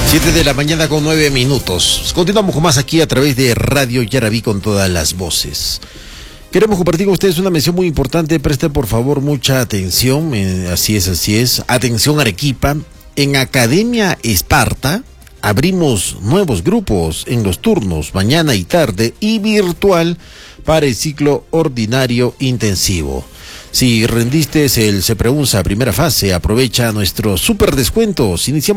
7 de la mañana con 9 minutos. Continuamos con más aquí a través de Radio Yarabí con todas las voces. Queremos compartir con ustedes una mención muy importante. Presten por favor mucha atención. Así es. Atención Arequipa. En Academia Esparta abrimos nuevos grupos en los turnos mañana y tarde y virtual para el ciclo ordinario intensivo. Si rendiste el CEPREUNSA primera fase, aprovecha nuestros super descuentos. Iniciamos